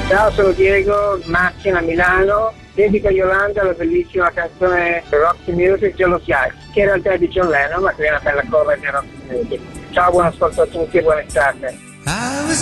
Ciao, sono Diego, macchina a Milano. Dedico a Yolanda la bellissima canzone Roxy Music Yellow Sky, che in realtà è di John Lennon, ma qui è una bella cover di Roxy Music. Ciao, buon ascolto a tutti e buona estate.